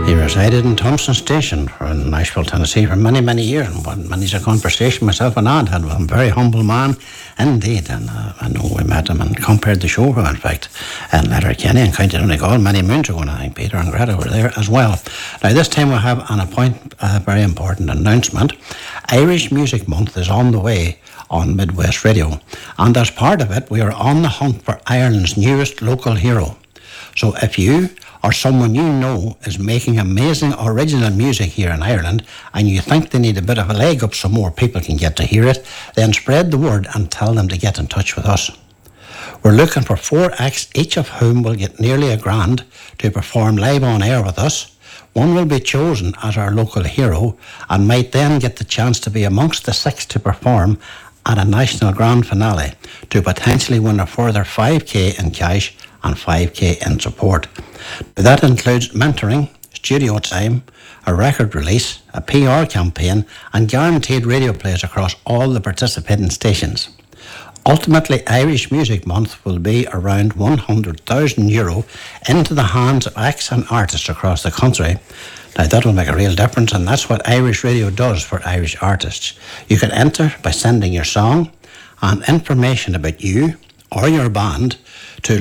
He resided in Thompson Station in Nashville, Tennessee for many, many years. And many's a conversation myself and Ad had with him. Very humble man indeed. And I know we met him and compared the show, in fact, in Letterkenny and County Donegal many moons ago. And I think Peter and Greta were there as well. Now, this time we have a very important announcement. Irish Music Month is on the way on Midwest Radio. And as part of it, we are on the hunt for Ireland's newest local hero. So if you or someone you know is making amazing original music here in Ireland and you think they need a bit of a leg up so more people can get to hear it, then spread the word and tell them to get in touch with us. We're looking for 4 acts, each of whom will get nearly $1,000 to perform live on air with us. One will be chosen as our local hero and might then get the chance to be amongst the 6 to perform at a national grand finale to potentially win a further $5,000 in cash and $5,000 in support. That includes mentoring, studio time, a record release, a PR campaign, and guaranteed radio plays across all the participating stations. Ultimately, Irish Music Month will be around €100,000 into the hands of acts and artists across the country. Now, that will make a real difference, and that's what Irish Radio does for Irish artists. You can enter by sending your song and information about you or your band to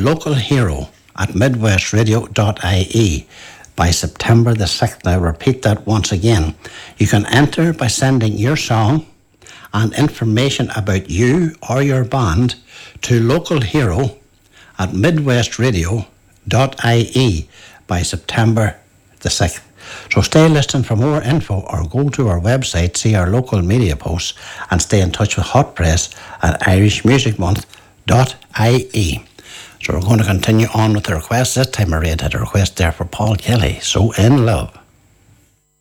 localhero@midwestradio.ie by September the 6th. Now, repeat that once again. You can enter by sending your song and information about you or your band to localhero@midwestradio.ie by September the 6th. So stay listening for more info or go to our website, see our local media posts, and stay in touch with Hot Press at irishmusicmonth.ie. So we're going to continue on with the requests. This time I read had a request there for Paul Kelly, So In Love.